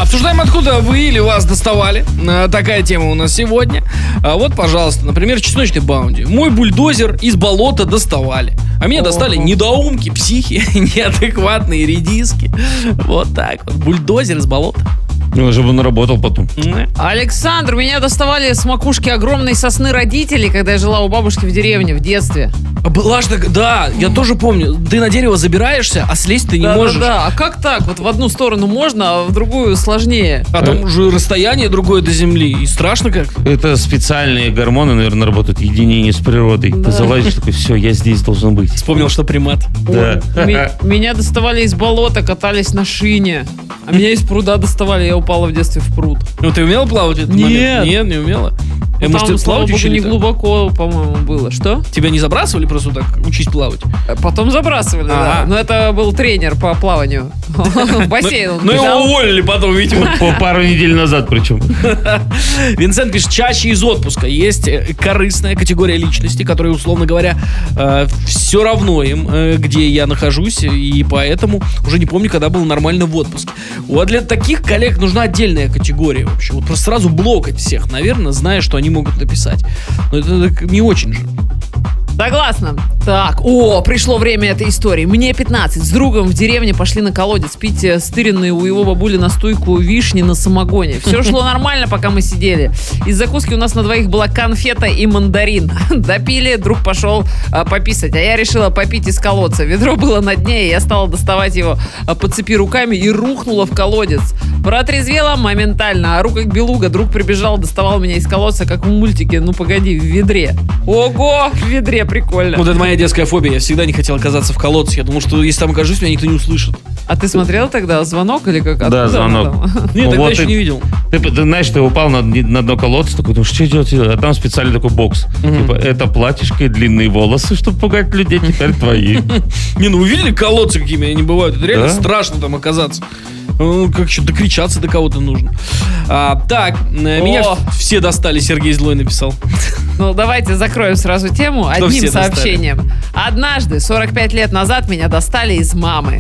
Обсуждаем, откуда вы или вас доставали. Такая тема у нас сегодня. Вот, пожалуйста, например, чесночный баунти. Мой бульдозер из болота доставали. А меня достали недоумки, психи, неадекватные редиски. Вот так вот. Бульдозер из болота. Ну, чтобы он работал потом. Александр, меня доставали с макушки огромной сосны родителей, когда я жила у бабушки в деревне в детстве. Была же так, да, я тоже помню. Ты на дерево забираешься, а слезть ты не можешь. Да, а как так? Вот в одну сторону можно, а в другую сложнее. А там уже расстояние другое до земли. И страшно как. Это специальные гормоны, наверное, работают, единение с природой. Да. Ты залазишь такой, все, я здесь должен быть. Вспомнил, что примат. Да. Меня доставали из болота, катались на шине. А меня из пруда доставали, я упала в детстве в пруд. Ну, ты умела плавать в этот момент? Нет, не умела. Ну, Может, там, ты слава плавать богу, учили не так? глубоко, по-моему, было. Что? Тебя не забрасывали просто так, учись плавать? Потом забрасывали, да. Но это был тренер по плаванию. В бассейн он Ну, его кидал. уволили потом, видимо. По пару недель назад причем. Винсент пишет, чаще из отпуска. Есть корыстная категория личности, которые, условно говоря, все равно им, где я нахожусь, и поэтому уже не помню, когда был нормально в отпуске. Вот для таких коллег нужна отдельная категория вообще. Вот просто сразу блокать всех, наверное, зная, что они могут написать. Но это не очень же. Согласна. Так, пришло время этой истории. Мне 15. С другом в деревне пошли на колодец пить стыренные у его бабули настойку вишни на самогоне. Все шло нормально, пока мы сидели. Из закуски у нас на двоих была конфета и мандарин. Допили, друг пошел пописать, а я решила попить из колодца. Ведро было на дне, и я стала доставать его по цепи руками и рухнула в колодец. Протрезвела моментально, а рука как белуга. Друг прибежал, доставал меня из колодца, как в мультике, ну погоди, в ведре. Ого, в ведре, прикольно. Вот это моя детская фобия. Я всегда не хотел оказаться в колодце. Я думал, что если там окажусь, меня никто не услышит. А ты смотрел тогда звонок или как? Да, Откуда звонок. оно там? Нет, тогда Вот еще и- не видел. Ты знаешь, ты упал на дно колодца, такой, думаешь, что делать? А там специальный такой бокс. Типа, это платьишко и длинные волосы, чтобы пугать людей, теперь твои. Не, ну вы видели колодцы, какими они бывают? Это реально Да? страшно там оказаться. Ну, как еще докричаться до кого-то нужно. Так, меня все достали, Сергей Злой написал. Ну, давайте закроем сразу тему одним все достали? сообщением. Однажды, 45 лет назад, меня достали из мамы.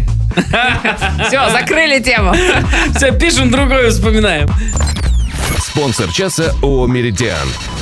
Все, закрыли тему. Все, пишем другое, вспоминаем. Спонсор часа ООО «Меридиан».